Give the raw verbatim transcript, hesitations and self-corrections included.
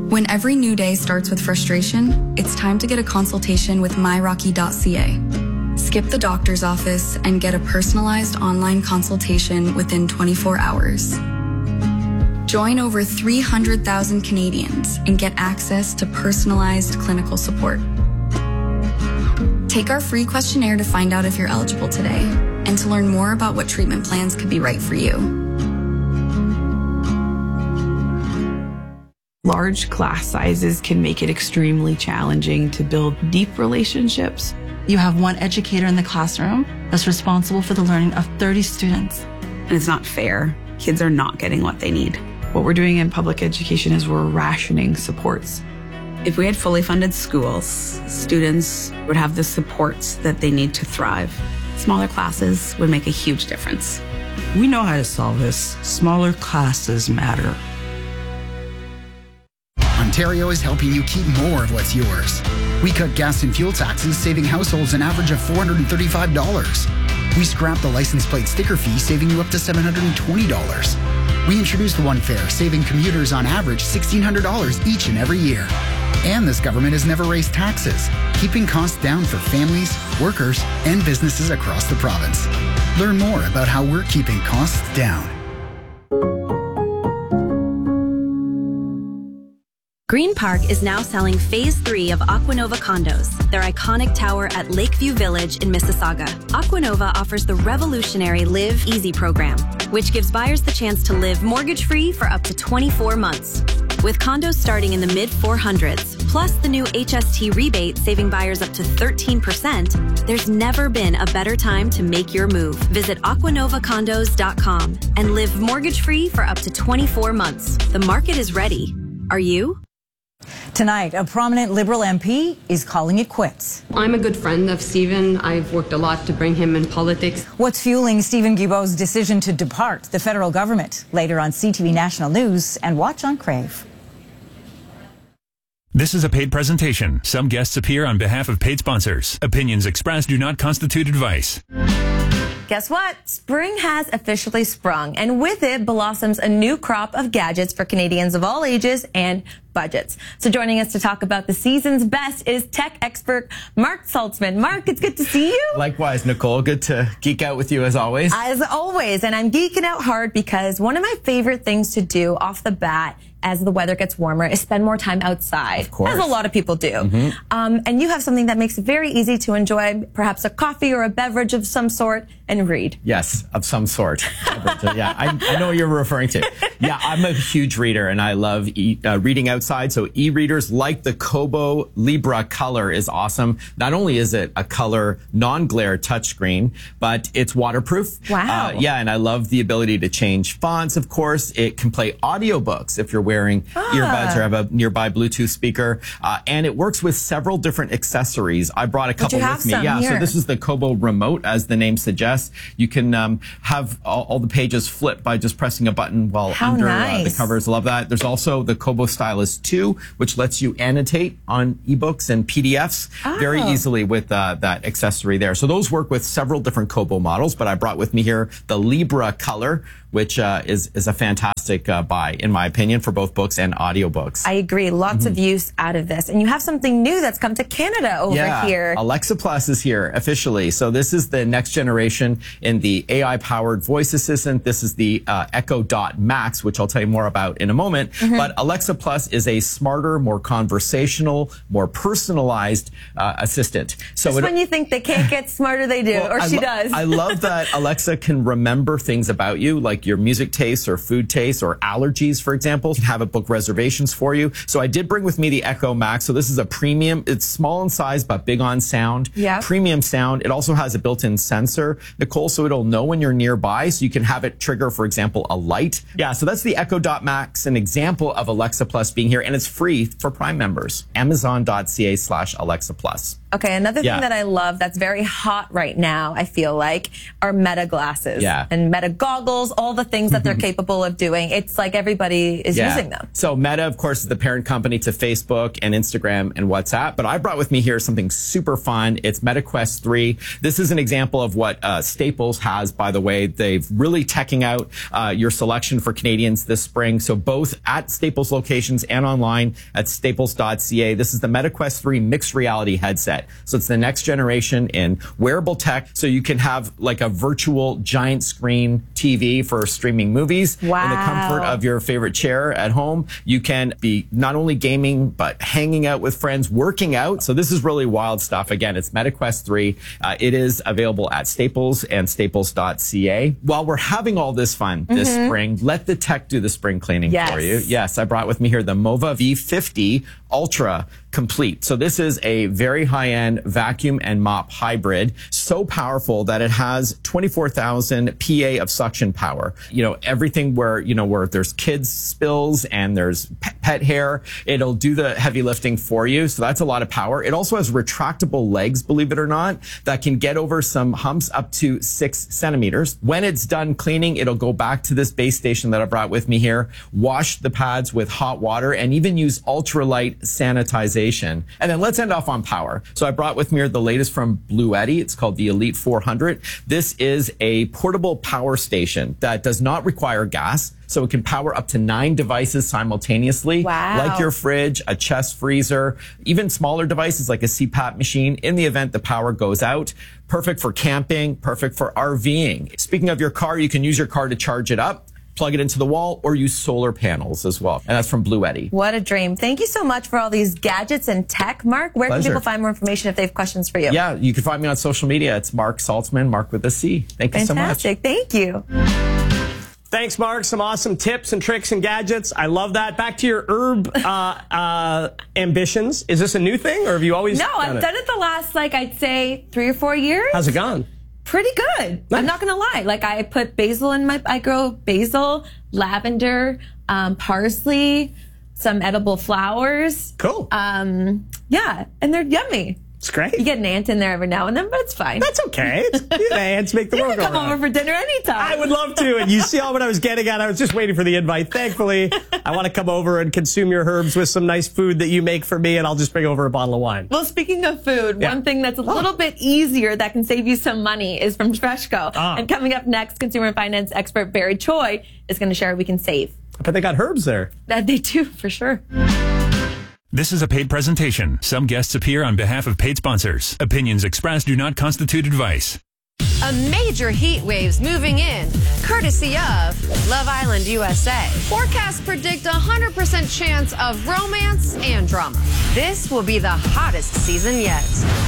When every new day starts with frustration, it's time to get a consultation with my rocky dot c a. Skip the doctor's office and get a personalized online consultation within twenty-four hours. Join over three hundred thousand Canadians and get access to personalized clinical support. Take our free questionnaire to find out if you're eligible today and to learn more about what treatment plans could be right for you. Large class sizes can make it extremely challenging to build deep relationships. You have one educator in the classroom that's responsible for the learning of thirty students. And it's not fair. Kids are not getting what they need. What we're doing in public education is we're rationing supports. If we had fully funded schools, students would have the supports that they need to thrive. Smaller classes would make a huge difference. We know how to solve this. Smaller classes matter. Ontario is helping you keep more of what's yours. We cut gas and fuel taxes, saving households an average of four hundred thirty-five dollars. We scrapped the license plate sticker fee, saving you up to seven hundred twenty dollars. We introduced One Fare, saving commuters on average one thousand six hundred dollars each and every year. And this government has never raised taxes, keeping costs down for families, workers, and businesses across the province. Learn more about how we're keeping costs down. Green Park is now selling Phase three of Aquanova Condos, their iconic tower at Lakeview Village in Mississauga. Aquanova offers the revolutionary Live Easy program, which gives buyers the chance to live mortgage-free for up to twenty-four months. With condos starting in the mid four hundreds, plus the new H S T rebate saving buyers up to thirteen percent, there's never been a better time to make your move. Visit aquanova condos dot com and live mortgage-free for up to twenty-four months. The market is ready. Are you? Tonight, a prominent Liberal M P is calling it quits. I'm a good friend of Stephen. I've worked a lot to bring him in politics. What's fueling Stephen Guilbeault's decision to depart the federal government? Later on C T V National News and watch on Crave. This is a paid presentation. Some guests appear on behalf of paid sponsors. Opinions expressed do not constitute advice. Guess what? Spring has officially sprung, and with it blossoms a new crop of gadgets for Canadians of all ages and budgets. So joining us to talk about the season's best is tech expert Mark Saltzman. Mark, it's good to see you. Likewise, Nicole. Good to geek out with you as always. As always, and I'm geeking out hard because one of my favorite things to do off the bat as the weather gets warmer is spend more time outside. Of course. As a lot of people do. Mm-hmm. Um, and you have something that makes it very easy to enjoy, perhaps a coffee or a beverage of some sort, and read. Yes, of some sort. yeah, I, I know what you're referring to. Yeah, I'm a huge reader, and I love e uh, reading outside. So e-readers like the Kobo Libra Color is awesome. Not only is it a color non-glare touchscreen, but it's waterproof. Wow. Uh, yeah, and I love the ability to change fonts, of course. It can play audiobooks if you're wearing ah. earbuds or have a nearby Bluetooth speaker. Uh, and it works with several different accessories. I brought a couple with me. Yeah, here. so this is the Kobo Remote, as the name suggests. You can um, have all, all the pages flip by just pressing a button while How under nice. uh, the covers. Love that. There's also the Kobo Stylus two, which lets you annotate on ebooks and P D Fs oh. very easily with uh, that accessory there. So those work with several different Kobo models, but I brought with me here the Libra Color, which uh, is, is a fantastic uh, buy, in my opinion, for both books and audiobooks. I agree. Lots Mm-hmm. of use out of this. And you have something new that's come to Canada over yeah, here. Alexa Plus is here officially. So this is the next generation in the A I-powered voice assistant. This is the uh, Echo Dot Max, which I'll tell you more about in a moment. Mm-hmm. But Alexa Plus is a smarter, more conversational, more personalized uh, assistant. So Just it, when you think they can't get smarter, they do, well, or I she lo- does. I love that Alexa can remember things about you, like your music tastes or food tastes or allergies, for example. Can have it book reservations for you. So I did bring with me the Echo Max. So this is a premium. It's small in size, but big on sound. Yeah. Premium sound. It also has a built-in sensor, Nicole, so it'll know when you're nearby. So you can have it trigger, for example, a light. Yeah, so that's the Echo Dot Max, an example of Alexa Plus being here, and it's free for Prime members. Amazon dot C A slash Alexa Plus. Okay, another Yeah. thing that I love that's very hot right now, I feel like, are Meta glasses. Yeah. And Meta goggles, all the things that they're capable of doing. It's like everybody is Yeah. using them. So Meta, of course, is the parent company to Facebook and Instagram and WhatsApp. But I brought with me here something super fun. It's Meta Quest three. This is an example of what uh, Staples has, by the way. They've really teching out uh, your selection for Canadians this spring. So both at Staples locations and online at staples dot c a. This is the Meta Quest three mixed reality headset. So it's the next generation in wearable tech. So you can have like a virtual giant screen T V for streaming movies Wow. in the comfort of your favorite chair at home. You can be not only gaming, but hanging out with friends, working out. So this is really wild stuff. Again, it's Meta Quest three. Uh, it is available at Staples and staples dot c a. While we're having all this fun this Mhm. spring, let the tech do the spring cleaning Yes. for you. Yes, I brought with me here the Mova V fifty Ultra Complete. So this is a very high-end vacuum and mop hybrid, so powerful that it has twenty-four thousand P A of suction power. You know, everything where, you know, where there's kids spills and there's pet, pet hair, it'll do the heavy lifting for you. So that's a lot of power. It also has retractable legs, believe it or not, that can get over some humps up to six centimeters. When it's done cleaning, it'll go back to this base station that I brought with me here, wash the pads with hot water, and even use ultralight sanitization. And then let's end off on power. So I brought with me here the latest from Bluetti. It's called the Elite four hundred. This is a portable power station that does not require gas. So it can power up to nine devices simultaneously, Wow. like your fridge, a chest freezer, even smaller devices like a C PAP machine in the event the power goes out. Perfect for camping, perfect for RVing. Speaking of your car, you can use your car to charge it up, plug it into the wall, or use solar panels as well. And that's from Bluetti. What a dream. Thank you so much for all these gadgets and tech. Mark, where Pleasure. can people find more information if they have questions for you? Yeah, you can find me on social media. It's Mark Saltzman, Mark with a C. Thank you so much. Fantastic. Thank you. Thanks, Mark. Some awesome tips and tricks and gadgets. I love that. Back to your herb uh, uh, ambitions. Is this a new thing, or have you always No, done I've it? done it the last, like, I'd say three or four years. How's it gone? Pretty good. I'm not going to lie. Like, I put basil in my, I grow basil, lavender, um, parsley, some edible flowers. Cool. Um, yeah, and they're yummy. It's great. You get an ant in there every now and then, but it's fine. That's okay. It's, you know, ants make the You world can go come round. over for dinner anytime. I would love to. And you see all what I was getting at. I was just waiting for the invite. Thankfully, I want to come over and consume your herbs with some nice food that you make for me, and I'll just bring over a bottle of wine. Well, speaking of food, Yeah. one thing that's a little bit easier that can save you some money is from Freshco. Ah. And coming up next, consumer and finance expert Barry Choi is going to share what we can save. But they got herbs there. That they do, for sure. This is a paid presentation. Some guests appear on behalf of paid sponsors. Opinions expressed do not constitute advice. A major heat wave's moving in, courtesy of Love Island U S A. Forecasts predict a one hundred percent chance of romance and drama. This will be the hottest season yet.